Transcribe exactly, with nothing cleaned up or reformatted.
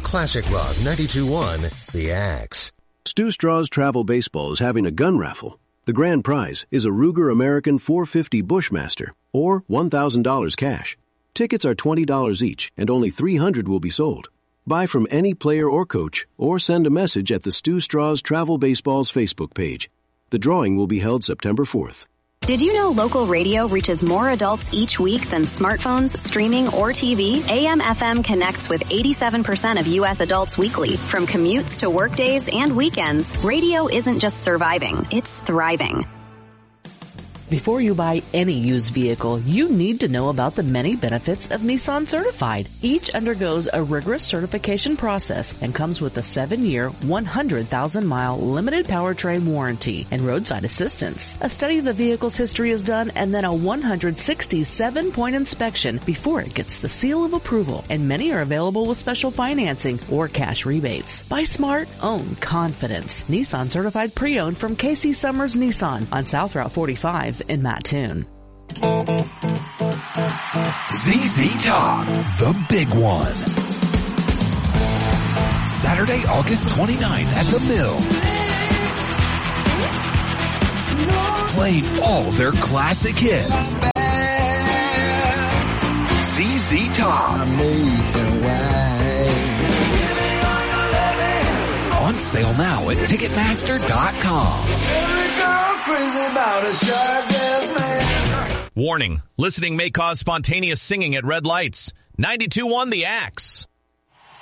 Classic Rock ninety-two point one, The Axe. Stu Straw's Travel Baseball is having a gun raffle. The grand prize is a Ruger American four fifty Bushmaster, or one thousand dollars cash. Tickets are twenty dollars each, and only three hundred will be sold. Buy from any player or coach, or send a message at the Stu Straw's Travel Baseball's Facebook page. The drawing will be held September fourth. Did you know local radio reaches more adults each week than smartphones, streaming, or T V? A M F M connects with eighty-seven percent of U S adults weekly. From commutes to work days and weekends, radio isn't just surviving, it's thriving. Before you buy any used vehicle, you need to know about the many benefits of Nissan Certified. Each undergoes a rigorous certification process and comes with a seven-year, one hundred thousand mile limited powertrain warranty and roadside assistance. A study of the vehicle's history is done and then a one hundred sixty-seven point inspection before it gets the seal of approval, and many are available with special financing or cash rebates. Buy smart, own confidence. Nissan Certified Pre-Owned from K C Summers Nissan on South Route forty-five in Mattoon. Z Z Top, the big one. Saturday, August twenty-ninth at the Mill. Playing all their classic hits. Z Z Top. On sale now at Ticketmaster dot com. Warning, listening may cause spontaneous singing at red lights. ninety-two point one The Axe.